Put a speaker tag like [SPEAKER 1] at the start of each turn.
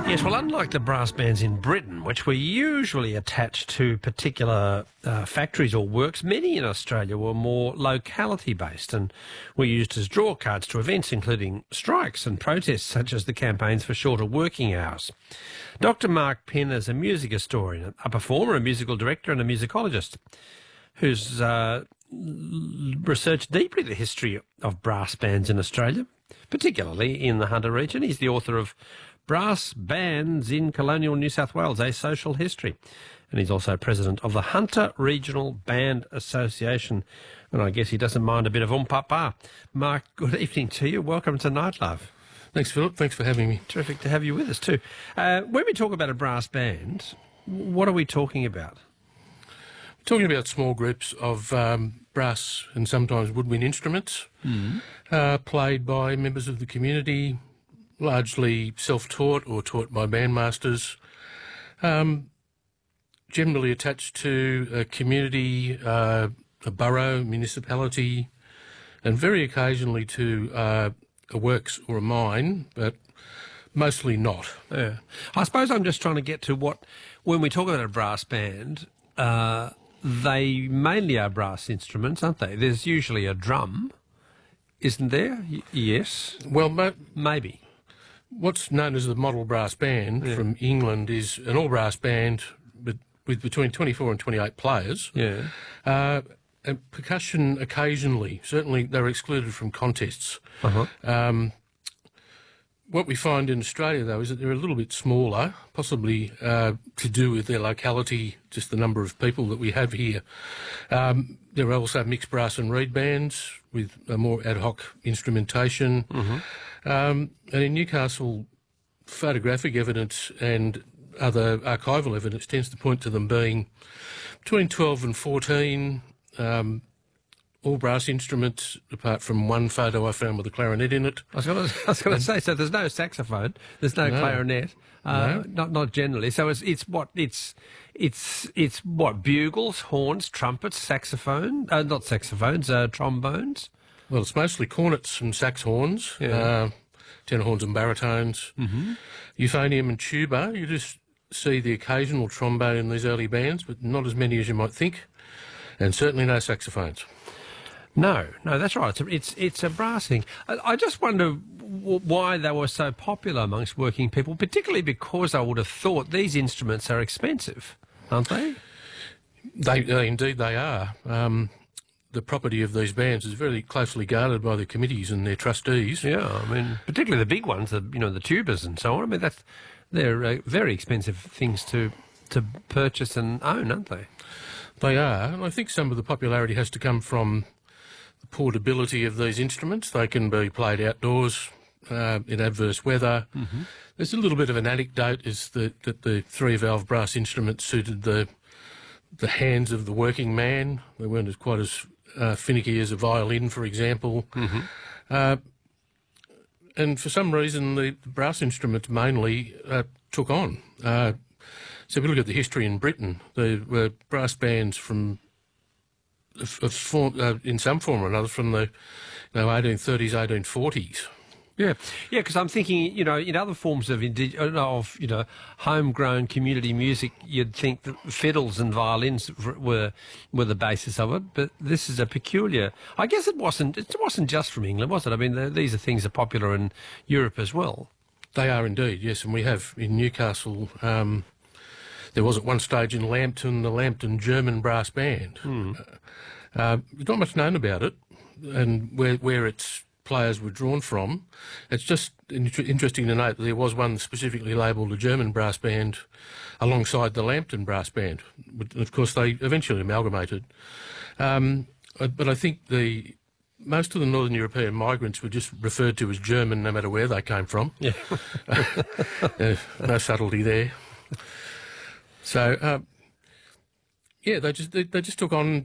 [SPEAKER 1] Yes, well, unlike the brass bands in Britain, which were usually attached to particular factories or works, many in Australia were more locality-based and were used as draw cards to events, including strikes and protests, such as the campaigns for shorter working hours. Dr. Mark Penn is a music historian, a performer, a musical director and a musicologist who's researched deeply the history of brass bands in Australia, particularly in the Hunter region. He's the author of Brass Bands in Colonial New South Wales, A Social History. And he's also president of the Hunter Regional Band Association. And I guess he doesn't mind a bit of papa. Mark, good evening to you. Welcome to Night Love.
[SPEAKER 2] Thanks, Philip. Thanks for having me.
[SPEAKER 1] Terrific to have you with us too. When we talk about a brass band, what are we talking about?
[SPEAKER 2] We're talking about small groups of brass and sometimes woodwind instruments played by members of the community, largely self-taught or taught by bandmasters, generally attached to a community, a borough, municipality, and very occasionally to a works or a mine, but mostly not.
[SPEAKER 1] Yeah. I suppose I'm just trying to get to what, when we talk about a brass band, they mainly are brass instruments, aren't they? There's usually a drum, isn't there? Yes.
[SPEAKER 2] Well,
[SPEAKER 1] maybe.
[SPEAKER 2] What's known as the model brass band from England is an all-brass band with between 24 and 28 players.
[SPEAKER 1] Yeah.
[SPEAKER 2] And percussion occasionally. Certainly they're excluded from contests. What we find in Australia, though, is that they're a little bit smaller, possibly to do with their locality, just the number of people that we have here. There are also mixed brass and reed bands with a more ad hoc instrumentation. And in Newcastle, photographic evidence and other archival evidence tends to point to them being between 12 and 14, all brass instruments, apart from one photo I found with a clarinet in it.
[SPEAKER 1] I was going to say, so there's no saxophone, there's no clarinet, not generally. So it's what bugles, horns, trumpets, saxophone, not saxophones, trombones.
[SPEAKER 2] Well, it's mostly cornets and sax horns, tenor horns and baritones, euphonium and tuba. You just see the occasional trombone in these early bands, but not as many as you might think, and certainly no saxophones.
[SPEAKER 1] No, that's right. It's a brass thing. I just wonder why they were so popular amongst working people, particularly because I would have thought these instruments are expensive, aren't they?
[SPEAKER 2] Indeed they are. The property of these bands is very closely guarded by the committees and their trustees.
[SPEAKER 1] Yeah, I mean, particularly the big ones, the tubas and so on. I mean, they're very expensive things to purchase and own, aren't they?
[SPEAKER 2] They are, and I think some of the popularity has to come from the portability of these instruments. They can be played outdoors in adverse weather. There's a little bit of an anecdote is that the three-valve brass instruments suited the hands of the working man. They weren't quite as finicky as a violin, for example. And for some reason, the brass instruments mainly took on. So if we look at the history in Britain, there were brass bands from in some form or another from the 1830s, 1840s.
[SPEAKER 1] Yeah, because I'm thinking, in other forms of homegrown community music, you'd think that fiddles and violins were the basis of it. But this is a peculiar. I guess it wasn't just from England, was it? I mean, these are things that are popular in Europe as well.
[SPEAKER 2] They are indeed, yes, and we have in Newcastle. There was at one stage in Lambton the Lambton German Brass Band. There's not much known about it and where its players were drawn from. It's just interesting to note that there was one specifically labelled a German brass band alongside the Lambton Brass Band. Of course, they eventually amalgamated. But I think most of the Northern European migrants were just referred to as German no matter where they came from.
[SPEAKER 1] Yeah.
[SPEAKER 2] No subtlety there. So, they just took on